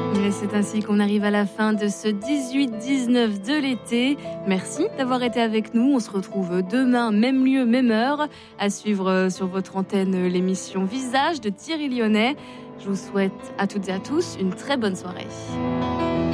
Et c'est ainsi qu'on arrive à la fin de ce 18-19 de l'été. Merci d'avoir été avec nous. On se retrouve demain, même lieu, même heure, à suivre sur votre antenne l'émission Visage de Thierry Lyonnais. Je vous souhaite à toutes et à tous une très bonne soirée.